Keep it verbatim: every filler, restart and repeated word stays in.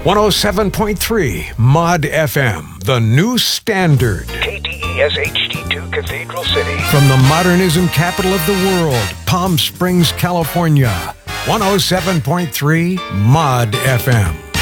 one oh seven point three Mod F M, the new standard. K D E S H D two Cathedral City. From the modernism capital of the world, Palm Springs, California. one oh seven point three Mod F M.